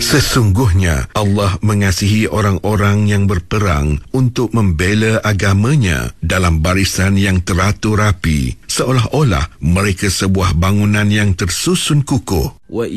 Sesungguhnya Allah mengasihi orang-orang yang berperang untuk membela agamanya dalam barisan yang teratur rapi, seolah-olah mereka sebuah bangunan yang tersusun kukuh.